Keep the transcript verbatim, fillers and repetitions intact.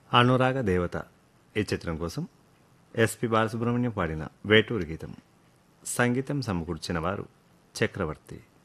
అనురాగ దేవత ఈ చిత్రం కోసం ఎస్పి బాలసుబ్రహ్మణ్యం పాడిన వేటూరి గీతం. సంగీతం సమకూర్చిన వారు చక్రవర్తి.